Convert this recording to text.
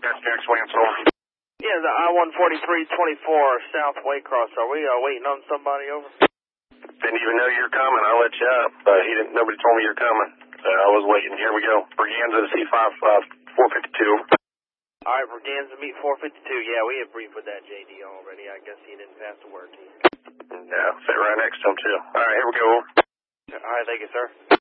That's next Lance over. Yeah, the I-143-24 South Waycross. Are we waiting on somebody over? Didn't even know you were coming. I let you up, but nobody told me you were coming. So I was waiting. Here we go. Braganza C5 452. All right, Braganza meet 452. Yeah, we had briefed with that JD already. I guess he didn't pass the word to you. Yeah, sit right next to him, too. All right, here we go. All right, thank you, sir.